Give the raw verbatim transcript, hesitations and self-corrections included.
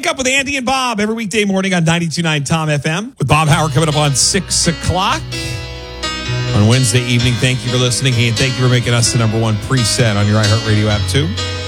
Wake Up with Andy and Bob every weekday morning on ninety-two point nine Tom F M. With Bob Howard coming up on six o'clock on Wednesday evening. Thank you for listening, and thank you for making us the number one preset on your iHeartRadio app, too.